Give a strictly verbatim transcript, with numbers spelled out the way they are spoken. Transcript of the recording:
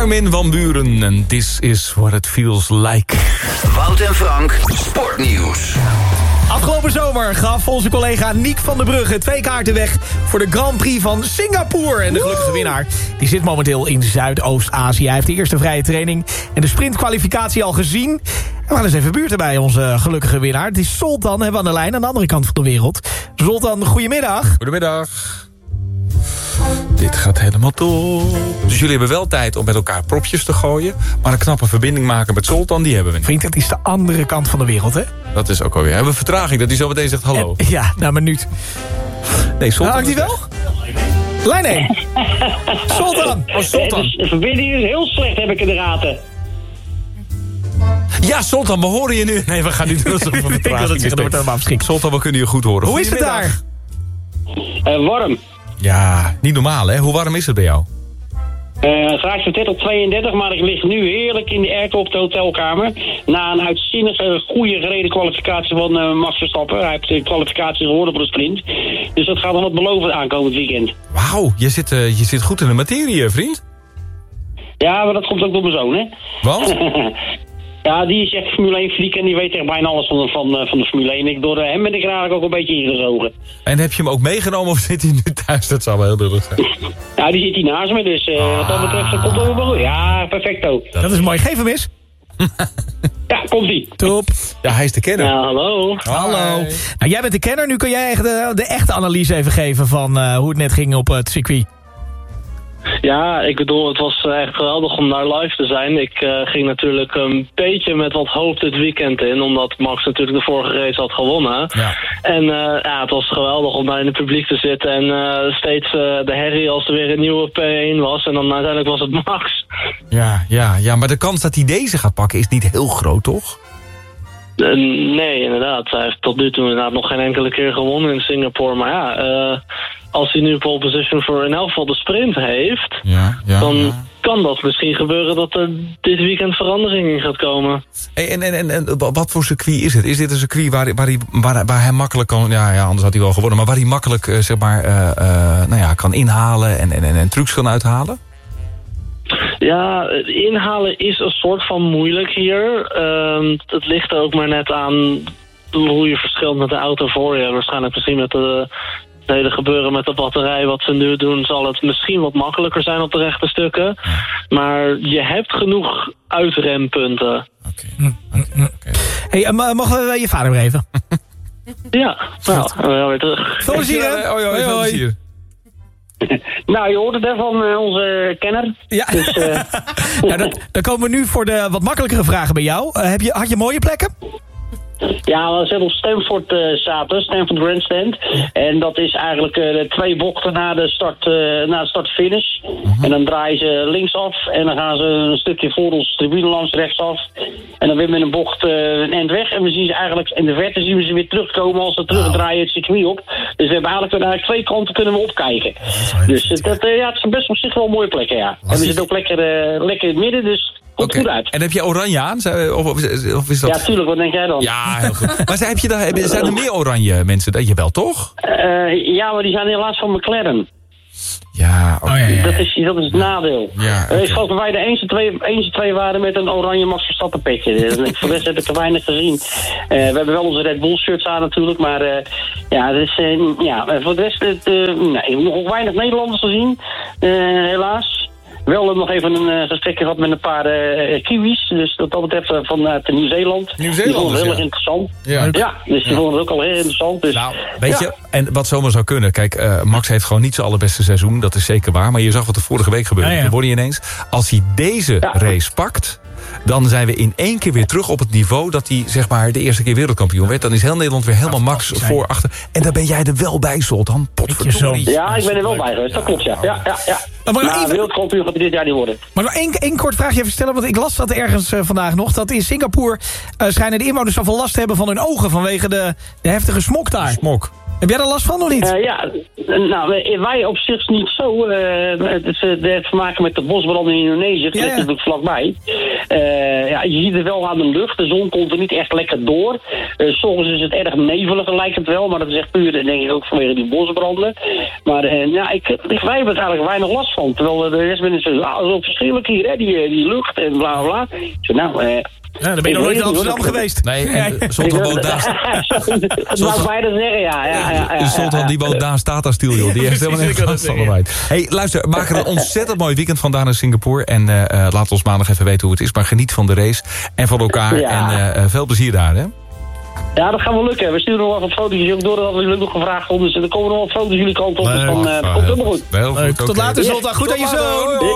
Armin van Buuren en This is what it feels like. Wout en Frank, Sportnieuws. Afgelopen zomer gaf onze collega Niek van der Brugge twee kaarten weg voor de Grand Prix van Singapore. En de gelukkige winnaar die zit momenteel in Zuidoost-Azië. Hij heeft de eerste vrije training en de sprintkwalificatie al gezien. En we gaan eens even buurten bij onze gelukkige winnaar. Het is Zoltan, hebben we aan de lijn aan de andere kant van de wereld. Zoltan, goedemiddag. Goedemiddag. Dit gaat helemaal top. Dus jullie hebben wel tijd om met elkaar propjes te gooien. Maar een knappe verbinding maken met Zoltan, die hebben we niet. Vriend, het is de andere kant van de wereld, hè? Dat is ook alweer. We hebben vertraging dat hij zo meteen zegt hallo. En, ja, na een minuut. Nee, Zoltan. Nou, hangt hij wel? Lijn één. Zoltan. Oh, Zoltan. De verbinding is heel slecht, heb ik in de gaten. Ja, Zoltan, we horen je nu. Nee, we gaan niet doen alsof we vertraging Ik wil het zeggen, dat wordt helemaal verschrikt. Zoltan, we kunnen je goed horen. Hoe is het daar? Uh, warm. Ja, niet normaal, hè? Hoe warm is het bij jou? Uh, graag van dertig tot tweeëndertig, maar ik lig nu heerlijk in de airco op de hotelkamer. Na een uitzinnige, goede gereden kwalificatie van uh, Max Verstappen. Hij heeft de kwalificatie gewonnen voor de sprint. Dus dat gaat dan wat beloven aankomend weekend. Wauw, je zit, uh, je zit goed in de materie, vriend. Ja, maar dat komt ook door mijn zoon, hè? Want? Ja, die is echt Formule één freak en die weet echt bijna alles van de, van, van de Formule één. Ik, door hem ben ik er eigenlijk ook een beetje ingezogen. En heb je hem ook meegenomen of zit hij nu thuis? Dat zou wel heel dubbel zijn. Ja, die zit hier naast me, dus uh, ah. wat dat betreft dat komt ook wel goed. Ja, perfecto. Dat, dat is mooi. Geef hem eens. Ja, komt-ie. Top. Ja, hij is de kenner. Ja, hallo. Hallo. Nou, jij bent de kenner. Nu kun jij echt de, de echte analyse even geven van uh, hoe het net ging op het circuit. Ja, ik bedoel, het was echt geweldig om daar live te zijn. Ik uh, ging natuurlijk een beetje met wat hoop dit weekend in, omdat Max natuurlijk de vorige race had gewonnen. Ja. En uh, ja, het was geweldig om daar in het publiek te zitten en uh, steeds uh, de herrie als er weer een nieuwe P één was. En dan uiteindelijk was het Max. Ja, ja, ja, maar de kans dat hij deze gaat pakken is niet heel groot, toch? Uh, nee, inderdaad. Hij heeft tot nu toe inderdaad nog geen enkele keer gewonnen in Singapore. Maar ja, uh, als hij nu pole position voor in elk geval de sprint heeft, ja, ja, dan ja. kan dat misschien gebeuren dat er dit weekend verandering in gaat komen. Hey, en, en, en, en wat voor circuit is het? Is dit een circuit waar, waar, hij, waar, waar hij makkelijk kan, ja, ja, anders had hij wel gewonnen, maar waar hij makkelijk uh, zeg maar, uh, uh, nou ja, kan inhalen en, en, en, en trucs kan uithalen? Ja, inhalen is een soort van moeilijk hier. Uh, het ligt er ook maar net aan hoe je verschilt met de auto voor je. Waarschijnlijk misschien met de, het hele gebeuren met de batterij wat ze nu doen, zal het misschien wat makkelijker zijn op de rechte stukken. Maar je hebt genoeg uitrempunten. Oké. Okay. Okay. Okay. Hey, uh, mogen we je vader weer even? Ja, nou, wel weer terug. Veel plezier. Hoi, hoi, veel plezier. Nou, je hoort het hè van uh, onze kenner. Ja, dus, uh... nou, dat, dan komen we nu voor de wat makkelijkere vragen bij jou. Uh, heb je, had je mooie plekken? Ja, we zitten op Stamford uh, zaten, Stamford Grandstand. En dat is eigenlijk uh, de twee bochten na de start, uh, na de start-finish. Mm-hmm. En dan draaien ze linksaf en dan gaan ze een stukje voor ons tribune langs rechtsaf. En dan weer met een bocht uh, een eind weg. En we zien ze eigenlijk in de verte zien we ze weer terugkomen als ze terugdraaien het circuit op. Dus we hebben eigenlijk, eigenlijk twee kanten kunnen we opkijken. Dus uh, dat, uh, ja, het zijn best op zich wel mooie plekken, ja. En we zitten ook lekker, uh, lekker in het midden, dus... Komt okay. goed uit. En heb je oranje aan? Of, of, of is dat... Ja, tuurlijk. Wat denk jij dan? Ja, heel goed. Maar heb je daar, zijn er meer oranje mensen? Dat je wel, toch? Uh, ja, maar die zijn helaas van McLaren. Ja, oké. Okay. Oh, ja, ja. Dat is, dat is het nadeel. Ja, okay. Ik geloof dat wij de eens twee, eens twee waren met een oranje Max Verstappen petje. Voor de rest heb ik er weinig gezien. Uh, we hebben wel onze Red Bull shirts aan natuurlijk. Maar uh, ja, dus, uh, ja, voor de rest uh, nee, nog weinig Nederlanders gezien. Uh, helaas. Wel nog even een uh, gesprekje gehad met een paar uh, Kiwis. Dus wat dat betreft uh, vanuit uh, Nieuw-Zeeland. Nieuw-Zeeland, die vonden het heel ja. erg interessant. Ja, ja dus die ja. vonden het ook al heel interessant. Dus, nou, weet ja. je, en wat zomaar zou kunnen. Kijk, uh, Max heeft gewoon niet zijn allerbeste seizoen. Dat is zeker waar. Maar je zag wat er vorige week gebeurde. Ja, ja. Dan word je ineens. Als hij deze ja. race pakt, dan zijn we in één keer weer terug op het niveau dat hij zeg maar de eerste keer wereldkampioen werd. Dan is heel Nederland weer helemaal Max voor, achter. En daar ben jij er wel bij, Zoltan. Potverdorie. Ja, ik ben er wel bij geweest. Dat klopt, ja. ja, ja, ja. Maar, maar nou, even... wereldkampioen gaat hij dit jaar niet worden. Maar nog één, één kort vraagje even stellen, want ik las dat ergens uh, vandaag nog. Dat in Singapore uh, schijnen de inwoners zoveel last te hebben van hun ogen vanwege de, de heftige smok daar. Smok. Heb jij daar last van of niet? Uh, ja, nou, wij op zich niet zo. Uh, het, is, uh, het heeft te maken met de bosbranden in Indonesië. Dat ligt ja, ja. natuurlijk vlakbij. Uh, ja, je ziet het wel aan de lucht. De zon komt er niet echt lekker door. Uh, soms is het erg nevelig, lijkt het wel. Maar dat is echt puur, denk ik, ook vanwege die bosbranden. Maar uh, ja, ik, ik, wij hebben er eigenlijk weinig last van. Terwijl de rest mensen zeggen, ah, zo verschillend hier, hè, die, die lucht en bla bla. Zo, nou, uh, ja, dan ben je nog nooit in Amsterdam geweest. Nee, en Sultan woont daar. Dat wou ik bijna zeggen, ja. ja, ja, ja Sultan die woont daar staat daar stil, joh. Die heeft helemaal niet gehad van uit. Hey, luister, maak er een ontzettend mooi weekend vandaan in Singapore. En uh, laat ons maandag even weten hoe het is. Maar geniet van de race en van elkaar. Ja. En uh, veel plezier daar, hè. Ja, dat gaan we lukken. We sturen nog wel wat foto's ook door. Dat hadden jullie nog gevraagd. Dus er komen nog wat foto's jullie kant op. Dus dan uh, komt het helemaal goed. Leuk. Tot later, Sultan. Goed aan je zoon.